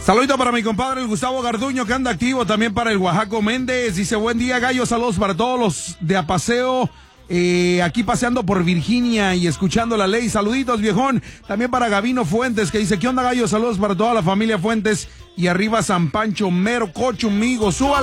Saludito para mi compadre el Gustavo Garduño, que anda activo. También para el Oaxaco Méndez. Dice, buen día, gallo. Saludos para todos los de a paseo. Aquí paseando por Virginia y escuchando la ley. Saluditos, viejón. También para Gavino Fuentes, que dice, ¿qué onda, gallo? Saludos para toda la familia Fuentes. Y arriba San Pancho, mero cocho, amigo. Súbale.